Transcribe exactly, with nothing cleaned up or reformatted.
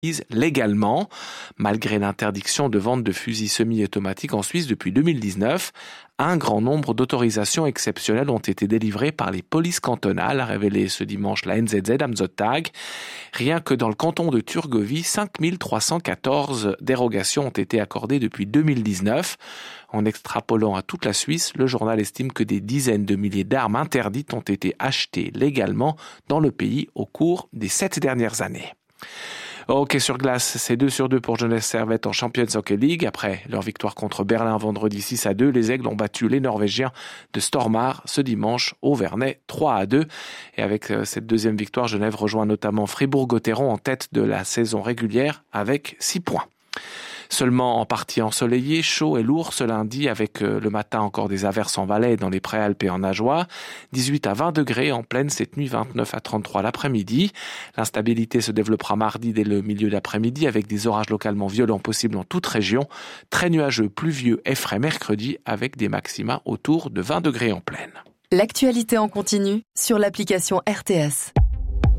légalement, malgré l'interdiction de vente de fusils semi-automatiques en Suisse depuis deux mille dix-neuf. Un grand nombre d'autorisations exceptionnelles ont été délivrées par les polices cantonales, a révélé ce dimanche la N Z Z am Sonntag. Rien que dans le canton de Thurgovie, cinq mille trois cent quatorze dérogations ont été accordées depuis deux mille dix-neuf. En extrapolant à toute la Suisse, le journal estime que des dizaines de milliers d'armes interdites ont été achetées légalement dans le pays au cours des sept dernières années. Au hockey sur glace, c'est deux sur deux pour Jeunesse Servette en Champions Hockey League. Après leur victoire contre Berlin vendredi six à deux, les Aigles ont battu les Norvégiens de Stormar ce dimanche au Vernet trois à deux. Et avec cette deuxième victoire, Genève rejoint notamment Fribourg-Gotteron en tête de la saison régulière avec six points. Seulement en partie ensoleillé, chaud et lourd ce lundi avec le matin encore des averses en Valais dans les Préalpes et en Ajoie. dix-huit à vingt degrés en pleine cette nuit, vingt-neuf à trente-trois l'après-midi. L'instabilité se développera mardi dès le milieu d'après-midi avec des orages localement violents possibles en toute région. Très nuageux, pluvieux et frais mercredi avec des maxima autour de vingt degrés en pleine. L'actualité en continu sur l'application R T S.